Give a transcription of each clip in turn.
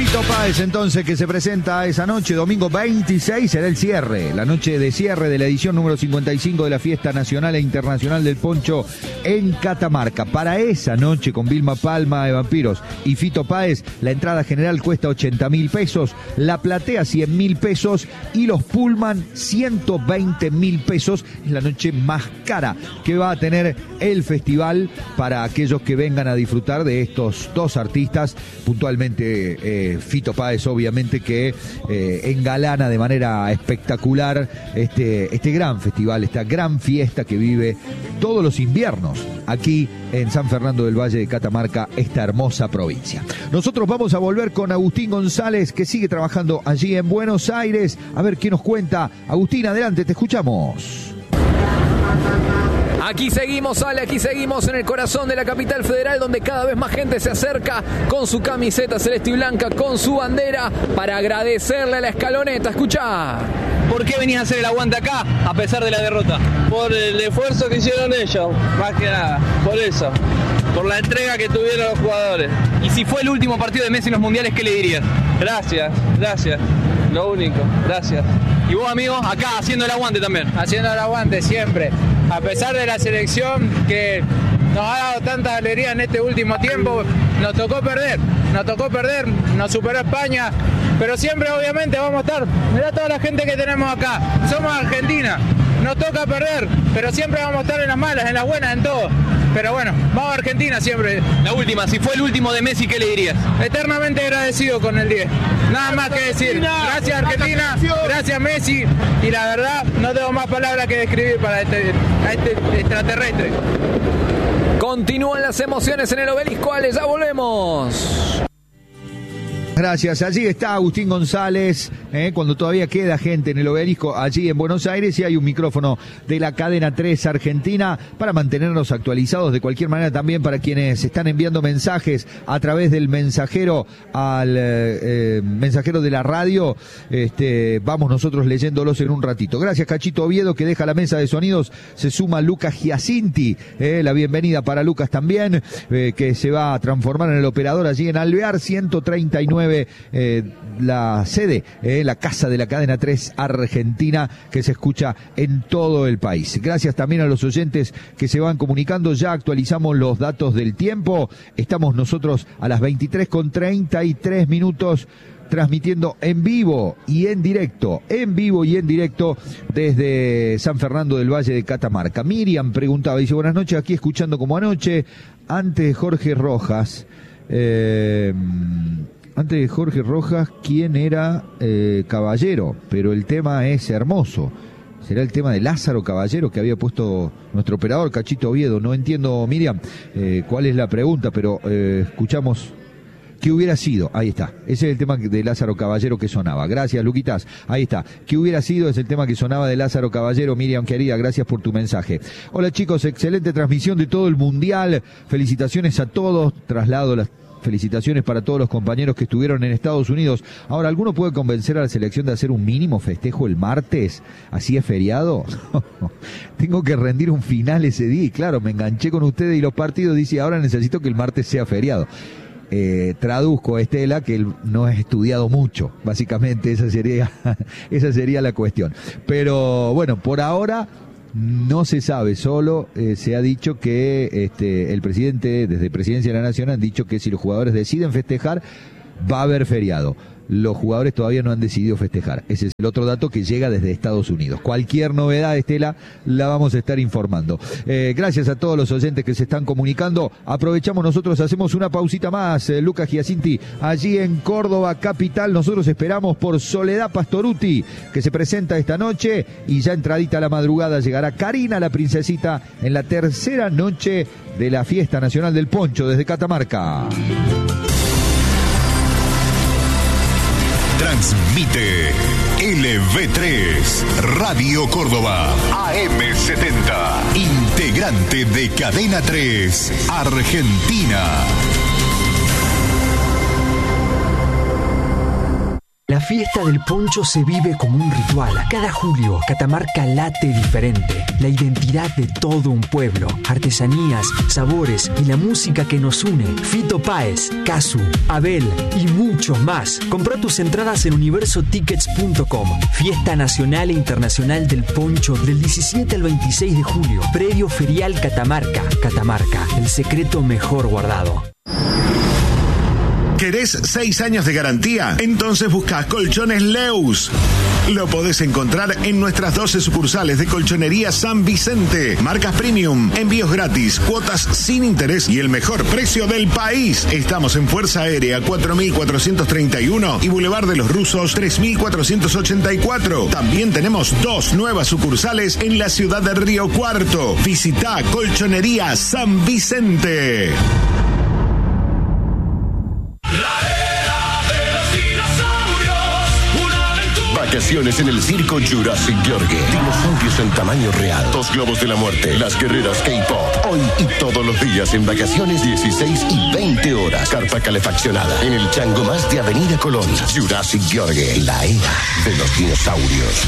Fito Páez, entonces, que se presenta esa noche, domingo 26, será el cierre, la noche de cierre de la edición número 55 de la Fiesta Nacional e Internacional del Poncho en Catamarca. Para esa noche, con Vilma Palma de Vampiros y Fito Páez, la entrada general cuesta 80.000 pesos, la platea 100.000 pesos y los Pullman 120.000 pesos. Es la noche más cara que va a tener el festival para aquellos que vengan a disfrutar de estos dos artistas, puntualmente Fito Páez, obviamente, que engalana de manera espectacular este gran festival, esta gran fiesta que vive todos los inviernos aquí en San Fernando del Valle de Catamarca, esta hermosa provincia. Nosotros vamos a volver con Agustín González, que sigue trabajando allí en Buenos Aires, a ver qué nos cuenta. Agustín, adelante, te escuchamos. Aquí seguimos, Ale, aquí seguimos en el corazón de la capital federal, donde cada vez más gente se acerca con su camiseta celeste y blanca, con su bandera, para agradecerle a la Escaloneta. Escuchá. ¿Por qué venías a hacer el aguante acá, a pesar de la derrota? Por el esfuerzo que hicieron ellos, más que nada, por eso. Por la entrega que tuvieron los jugadores. Y si fue el último partido de Messi en los mundiales, ¿qué le dirías? Gracias, lo único, gracias. Y vos, amigo, acá haciendo el aguante también. Haciendo el aguante siempre. A pesar de la selección que nos ha dado tanta alegría en este último tiempo, nos tocó perder, nos superó España, pero siempre obviamente vamos a estar. Mirá toda la gente que tenemos acá, somos Argentina, nos toca perder, pero siempre vamos a estar en las malas, en las buenas, en todo. Pero bueno, vamos a Argentina siempre. La última, si fue el último de Messi, ¿qué le dirías? Eternamente agradecido con el 10. Nada más que decir. Gracias Argentina, gracias Messi. Y la verdad, no tengo más palabras que describir para a este extraterrestre. Continúan las emociones en el Obelisco, Ale, ya volvemos. Gracias, allí está Agustín González, cuando todavía queda gente en el Obelisco, allí en Buenos Aires, y hay un micrófono de la cadena 3 Argentina para mantenernos actualizados. De cualquier manera, también para quienes están enviando mensajes a través del mensajero al mensajero de la radio, vamos nosotros leyéndolos en un ratito. Gracias, Cachito Oviedo, que deja la mesa de sonidos. Se suma Lucas Giacinti, la bienvenida para Lucas también, que se va a transformar en el operador allí en Alvear 139. La sede, la casa de la cadena 3 Argentina, que se escucha en todo el país. Gracias también a los oyentes que se van comunicando. Ya actualizamos los datos del tiempo. Estamos nosotros a las 23:33 transmitiendo en vivo y en directo desde San Fernando del Valle de Catamarca. Miriam preguntaba, dice, buenas noches, aquí escuchando como anoche, antes de Jorge Rojas, ¿quién era Caballero? Pero el tema es hermoso. Será el tema de Lázaro Caballero que había puesto nuestro operador Cachito Oviedo. No entiendo, Miriam, cuál es la pregunta, pero escuchamos. ¿Qué hubiera sido? Ahí está. Ese es el tema de Lázaro Caballero que sonaba. Gracias, Luquitas. Ahí está. ¿Qué hubiera sido? Es el tema que sonaba de Lázaro Caballero. Miriam, querida, gracias por tu mensaje. Hola, chicos. Excelente transmisión de todo el Mundial. Felicitaciones a todos. Traslado las felicitaciones para todos los compañeros que estuvieron en Estados Unidos. Ahora, ¿alguno puede convencer a la selección de hacer un mínimo festejo el martes? ¿Así es feriado? Tengo que rendir un final ese día y claro, me enganché con ustedes y los partidos. Dice, ahora necesito que el martes sea feriado. Traduzco, Estela, que él no ha estudiado mucho, básicamente esa sería la cuestión. Pero bueno, por ahora no se sabe, solo se ha dicho que el presidente, desde Presidencia de la Nación, han dicho que si los jugadores deciden festejar, va a haber feriado. Los jugadores todavía no han decidido festejar. Ese es el otro dato que llega desde Estados Unidos. Cualquier novedad, Estela, la vamos a estar informando. Gracias a todos los oyentes que se están comunicando. Aprovechamos nosotros, hacemos una pausita más. Lucas Giacinti, allí en Córdoba capital. Nosotros esperamos por Soledad Pastoruti, que se presenta esta noche. Y ya entradita a la madrugada llegará Karina, la princesita, en la tercera noche de la Fiesta Nacional del Poncho desde Catamarca. Transmite LV3 Radio Córdoba AM70, integrante de Cadena 3 Argentina. La fiesta del poncho se vive como un ritual. Cada julio, Catamarca late diferente. La identidad de todo un pueblo, artesanías, sabores y la música que nos une. Fito Páez, Casu, Abel y muchos más. Compra tus entradas en universotickets.com. Fiesta Nacional e Internacional del Poncho del 17 al 26 de julio. Predio Ferial Catamarca. Catamarca, el secreto mejor guardado. ¿Querés 6 años de garantía? Entonces busca Colchones Leus. Lo podés encontrar en nuestras 12 sucursales de Colchonería San Vicente. Marcas premium, envíos gratis, cuotas sin interés y el mejor precio del país. Estamos en Fuerza Aérea 4431 y Boulevard de los Rusos 3484. También tenemos 2 nuevas sucursales en la ciudad de Río Cuarto. Visita Colchonería San Vicente. Vacaciones en el circo Jurassic Yorgue. Dinosaurios en tamaño real. 2 globos de la muerte. Las guerreras K-pop. Hoy y todos los días en vacaciones 16 y 20 horas. Carpa calefaccionada. En el Chango Más de Avenida Colón. Jurassic Yorgue. La era de los dinosaurios.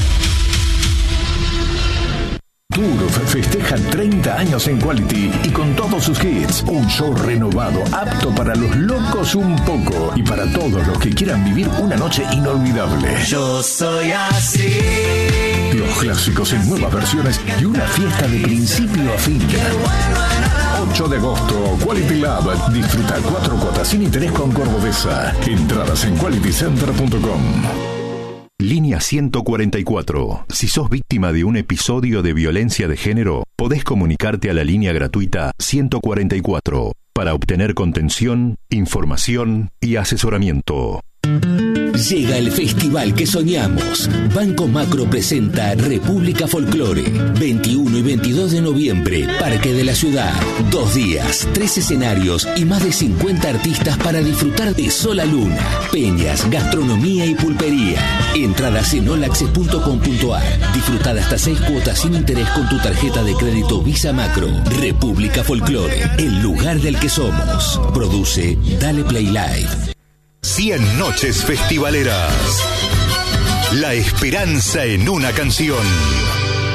Turf festeja 30 años en Quality y con todos sus hits. Un show renovado, apto para los locos un poco y para todos los que quieran vivir una noche inolvidable. Yo soy así. Los clásicos en nuevas versiones y una fiesta de principio a fin. 8 de agosto, Quality Lab. Disfruta 4 cuotas sin interés con Cordobesa. Entradas en qualitycenter.com. Línea 144. Si sos víctima de un episodio de violencia de género, podés comunicarte a la línea gratuita 144 para obtener contención, información y asesoramiento. Llega el festival que soñamos. Banco Macro presenta República Folclore. 21 y 22 de noviembre, Parque de la Ciudad. 2 días, 3 escenarios y más de 50 artistas para disfrutar de sola luna, peñas, gastronomía y pulpería. Entradas en olaccess.com.ar. Disfrutada hasta 6 cuotas sin interés con tu tarjeta de crédito Visa Macro. República Folclore, el lugar del que somos. Produce Dale Play Live. 100 noches festivaleras. La esperanza en una canción.